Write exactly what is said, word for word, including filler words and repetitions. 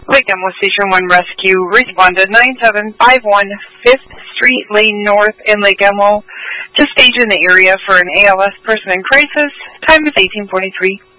Lake Elmo Station one Rescue, responded nine seven five one fifth Street Lane North in Lake Elmo to stage in the area for an A L S person in crisis. Time is eighteen forty-three.